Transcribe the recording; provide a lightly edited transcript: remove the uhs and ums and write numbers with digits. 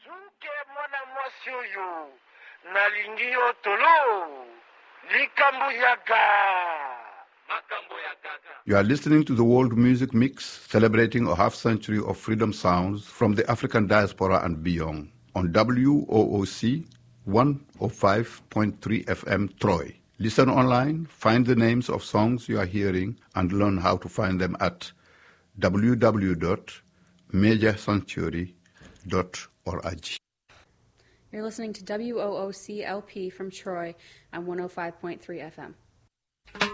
Suke mwana mwasi oyo nalingi yo tolo likambo yaga. You are listening to the World Music Mix, celebrating a half-century of freedom sounds from the African diaspora and beyond, on WOOC 105.3 FM Troy. Listen online, find the names of songs you are hearing, and learn how to find them at www.majorsanctuary.org. You're listening to WOOC LP from Troy on 105.3 FM.